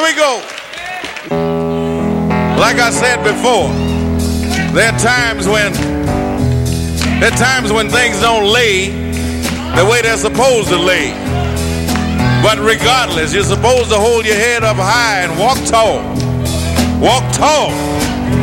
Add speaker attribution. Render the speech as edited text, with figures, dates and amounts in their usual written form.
Speaker 1: Here we go. Like I said before, there are times when things don't lay the way they're supposed to lay. But regardless, you're supposed to hold your head up high and walk tall. Walk tall.